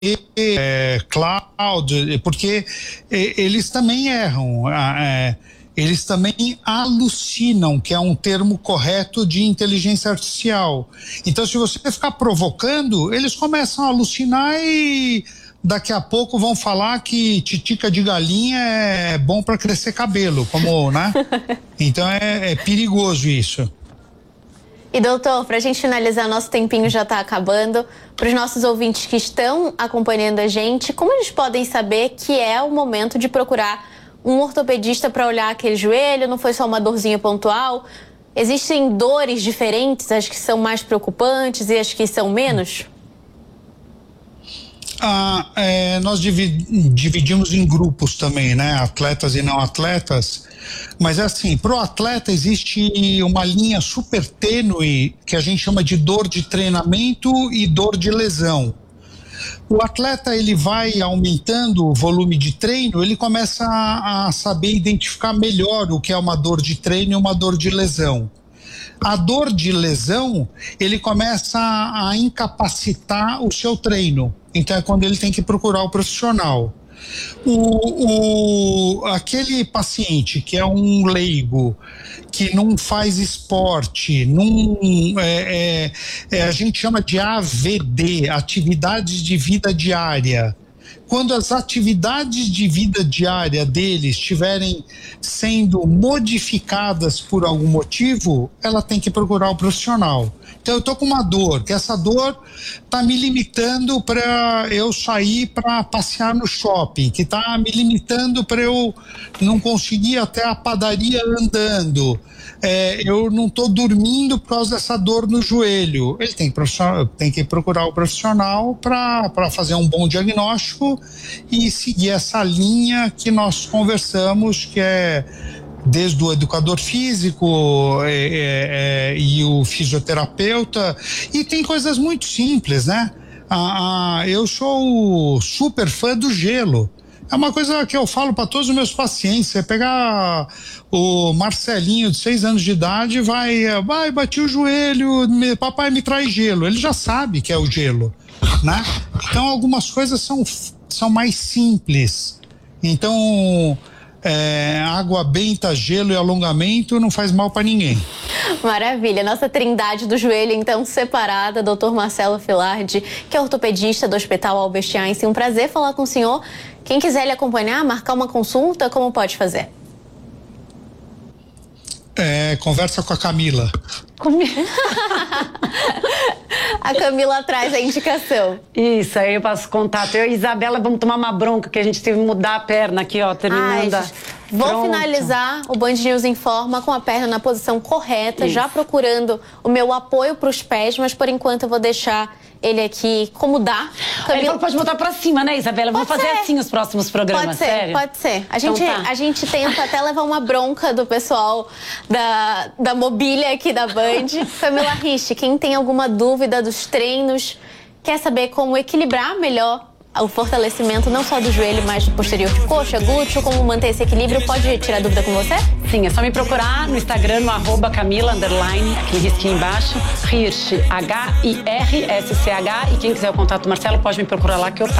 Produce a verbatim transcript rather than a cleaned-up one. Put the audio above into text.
é, cloud, porque é, eles também erram, é, eles também alucinam, que é um termo correto de inteligência artificial. Então, se você ficar provocando, eles começam a alucinar e daqui a pouco vão falar que titica de galinha é bom para crescer cabelo, como, né? Então é, é perigoso isso. E doutor, para a gente finalizar, nosso tempinho já está acabando. Para os nossos ouvintes que estão acompanhando a gente, como eles podem saber que é o momento de procurar um ortopedista para olhar aquele joelho? Não foi só uma dorzinha pontual? Existem dores diferentes, as que são mais preocupantes e as que são menos? Ah, é, nós dividimos em grupos também, né? Atletas e não atletas. Mas é assim, pro atleta existe uma linha super tênue que a gente chama de dor de treinamento e dor de lesão. O atleta, ele vai aumentando o volume de treino, ele começa a, a saber identificar melhor o que é uma dor de treino e uma dor de lesão. A dor de lesão, ele começa a, a incapacitar o seu treino. Então é quando ele tem que procurar o profissional. O, o, aquele paciente que é um leigo, que não faz esporte, não, é, é, é, a gente chama de A V D, atividades de vida diária. Quando as atividades de vida diária deles estiverem sendo modificadas por algum motivo, ela tem que procurar o profissional. Então eu estou com uma dor, que essa dor está me limitando para eu sair para passear no shopping, que está me limitando para eu não conseguir ir até a padaria andando. É, eu não estou dormindo por causa dessa dor no joelho. Ele tem que, tem que procurar o profissional para fazer um bom diagnóstico e seguir essa linha que nós conversamos, que é desde o educador físico é, é, é, e o fisioterapeuta. E tem coisas muito simples, né? Ah, ah, eu sou super fã do gelo. É uma coisa que eu falo para todos os meus pacientes. Você pegar o Marcelinho de seis anos de idade, vai, vai, bati o joelho, me, papai me traz gelo. Ele já sabe que é o gelo, né? Então algumas coisas são, são mais simples. Então é, água benta, gelo e alongamento não faz mal para ninguém. Maravilha, nossa trindade do joelho então separada, doutor Marcelo Filardi, que é ortopedista do Hospital Albert Einstein. Um prazer falar com o senhor. Quem quiser lhe acompanhar, marcar uma consulta, como pode fazer? É, conversa com a Camila. A Camila traz a indicação. Isso, aí eu passo contato. Eu e Isabela vamos tomar uma bronca, que a gente teve que mudar a perna aqui, ó, terminando. Ai, vou Pronto. finalizar o Band News Informa com a perna na posição correta, Isso. já procurando o meu apoio para os pés, mas por enquanto eu vou deixar ele aqui como dá. Camila... Ele falou, pode botar pra cima, né, Isabela? Vamos fazer assim os próximos programas, pode ser, sério? Pode ser, a gente, então tá. a gente tenta até levar uma bronca do pessoal da, da mobília aqui da Band. Camila Rich, quem tem alguma dúvida dos treinos, quer saber como equilibrar melhor o fortalecimento não só do joelho, mas do posterior de coxa, glúteo, como manter esse equilíbrio, pode tirar dúvida com você? Sim, é só me procurar no Instagram, no arroba Camila, underline, aquele risquinho embaixo, Hirsch, H I R S C H, e quem quiser o contato do Marcelo pode me procurar lá que eu passo.